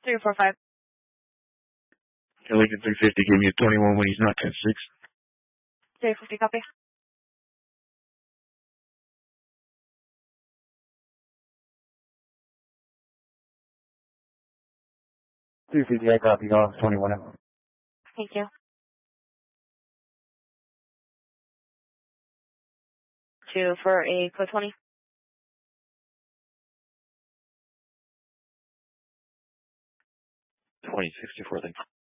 345. Lincoln 350, give me a 21 when he's not 10-6. 350, copy. I copy, off 21 out. Thank you. 2 for a code 20. 2064, then.